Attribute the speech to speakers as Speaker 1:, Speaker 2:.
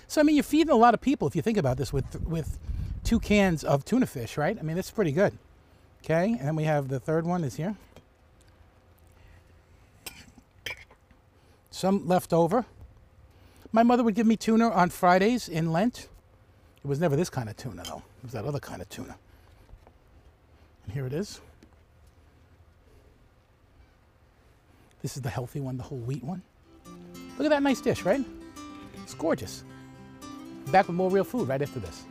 Speaker 1: So, I mean, you're feeding a lot of people if you think about this with 2 cans of tuna fish, right? I mean, that's pretty good. Okay, and then we have the third one is here. Some left over. My mother would give me tuna on Fridays in Lent. It was never this kind of tuna, though. It was that other kind of tuna. And here it is. This is the healthy one, the whole wheat one. Look at that nice dish, right? It's gorgeous. Back with more real food right after this.